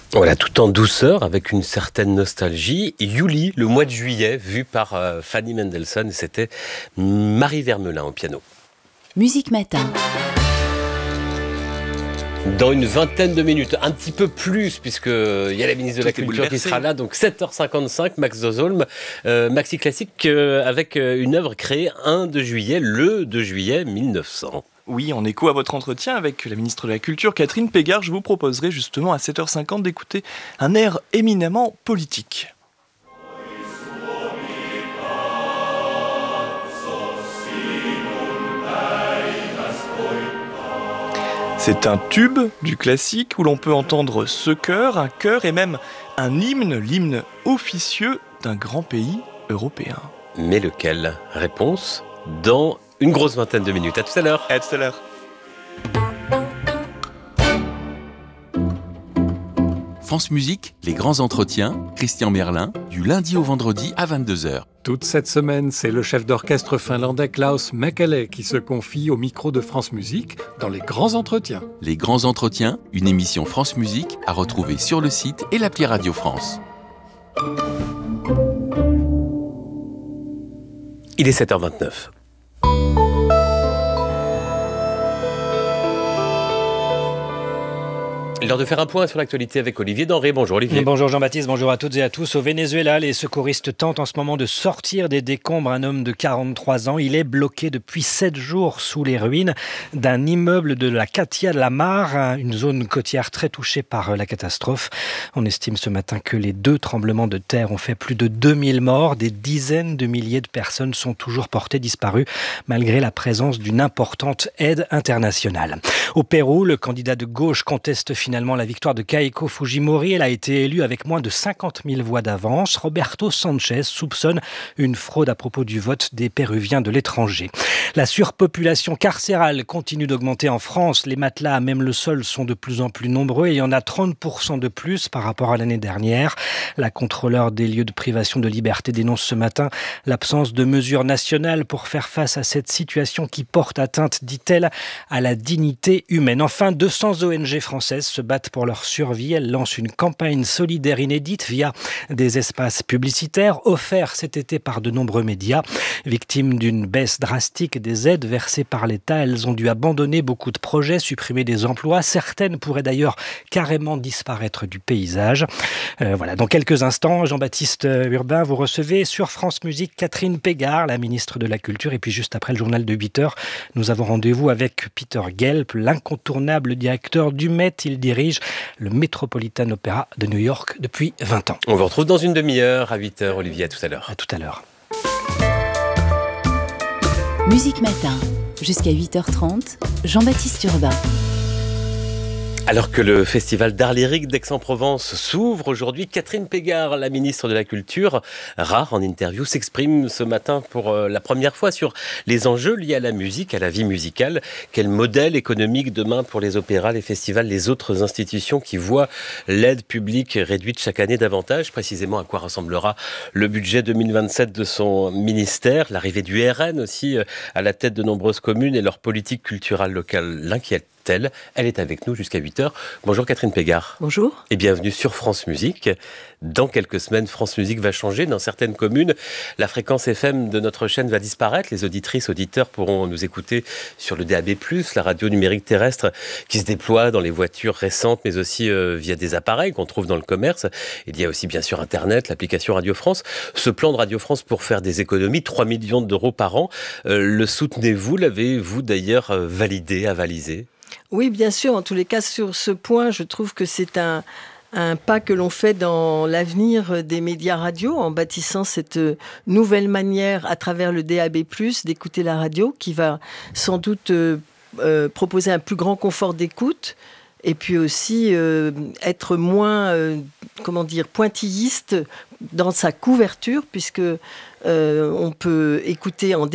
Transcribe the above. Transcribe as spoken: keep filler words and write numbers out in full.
Voilà, tout en douceur, avec une certaine nostalgie. Yuli, le mois de juillet, vu par euh, Fanny Mendelssohn, c'était Marie Vermelin au piano. Musique Matin. Dans une vingtaine de minutes, un petit peu plus, puisqu'il y a la ministre de la Culture qui sera là, donc sept heures cinquante-cinq, Max Zosholm, euh, Maxi Classique, euh, avec une œuvre créée un deux juillet, le deux juillet mille neuf cents. Oui, en écho à votre entretien avec la ministre de la Culture, Catherine Pégard, je vous proposerai justement à sept heures cinquante d'écouter un air éminemment politique. C'est un tube du classique où l'on peut entendre ce chœur, un chœur et même un hymne, l'hymne officieux d'un grand pays européen. Mais lequel ? Réponse dans une grosse vingtaine de minutes. À tout à l'heure. À tout à l'heure. France Musique, les grands entretiens, Christian Merlin, du lundi au vendredi à vingt-deux heures. Toute cette semaine, c'est le chef d'orchestre finlandais Klaus Mäkelä qui se confie au micro de France Musique dans les grands entretiens. Les grands entretiens, une émission France Musique à retrouver sur le site et l'appli Radio France. Il est sept heures vingt-neuf. L'heure de faire un point sur l'actualité avec Olivier Denré. Bonjour Olivier. Bonjour Jean-Baptiste, bonjour à toutes et à tous. Au Venezuela, les secouristes tentent en ce moment de sortir des décombres un homme de quarante-trois ans. Il est bloqué depuis sept jours sous les ruines d'un immeuble de la Catia de la Mar, une zone côtière très touchée par la catastrophe. On estime ce matin que les deux tremblements de terre ont fait plus de deux mille morts. Des dizaines de milliers de personnes sont toujours portées disparues malgré la présence d'une importante aide internationale. Au Pérou, le candidat de gauche conteste finalement la victoire de Keiko Fujimori. Elle a été élue avec moins de cinquante mille voix d'avance. Roberto Sanchez soupçonne une fraude à propos du vote des Péruviens de l'étranger. La surpopulation carcérale continue d'augmenter en France. Les matelas à même le sol sont de plus en plus nombreux et il y en a trente pour cent de plus par rapport à l'année dernière. La contrôleure des lieux de privation de liberté dénonce ce matin l'absence de mesures nationales pour faire face à cette situation qui porte atteinte, dit-elle, à la dignité humaine. Enfin, deux cents O N G françaises se battent pour leur survie. Elles lancent une campagne solidaire inédite via des espaces publicitaires offerts cet été par de nombreux médias. Victimes d'une baisse drastique des aides versées par l'État, elles ont dû abandonner beaucoup de projets, supprimer des emplois. Certaines pourraient d'ailleurs carrément disparaître du paysage. Euh, voilà, dans quelques instants, Jean-Baptiste Urbain, vous recevez sur France Musique Catherine Pégard, la ministre de la Culture. Et puis juste après le journal de huit heures, nous avons rendez-vous avec Peter Gelb, l'incontournable directeur du Met. Il dirige le Metropolitan Opera de New York depuis vingt ans. On vous retrouve dans une demi-heure à huit heures. Olivier, à tout à l'heure. À tout à l'heure. Musique Matin, jusqu'à huit heures trente, Jean-Baptiste Urbain. Alors que le festival d'art lyrique d'Aix-en-Provence s'ouvre aujourd'hui, Catherine Pégard, la ministre de la Culture, rare en interview, s'exprime ce matin pour la première fois sur les enjeux liés à la musique, à la vie musicale. Quel modèle économique demain pour les opéras, les festivals, les autres institutions qui voient l'aide publique réduite chaque année davantage? Précisément, à quoi ressemblera le budget deux mille vingt-sept de son ministère? L'arrivée du R N aussi à la tête de nombreuses communes et leur politique culturelle locale l'inquiète. Elle. Elle est avec nous jusqu'à huit heures. Bonjour Catherine Pégard. Bonjour. Et bienvenue sur France Musique. Dans quelques semaines, France Musique va changer. Dans certaines communes, la fréquence F M de notre chaîne va disparaître. Les auditrices, auditeurs pourront nous écouter sur le D A B plus, la radio numérique terrestre qui se déploie dans les voitures récentes, mais aussi euh, via des appareils qu'on trouve dans le commerce. Il y a aussi bien sûr Internet, l'application Radio France. Ce plan de Radio France pour faire des économies, trois millions d'euros par an, euh, le soutenez-vous? L'avez-vous d'ailleurs euh, validé, avalisé? Oui, bien sûr. En tous les cas, sur ce point, je trouve que c'est un, un pas que l'on fait dans l'avenir des médias radio, en bâtissant cette nouvelle manière, à travers le D A B plus, d'écouter la radio, qui va sans doute euh, euh, proposer un plus grand confort d'écoute, et puis aussi euh, être moins, euh, comment dire, pointilliste dans sa couverture, puisque euh, on peut écouter en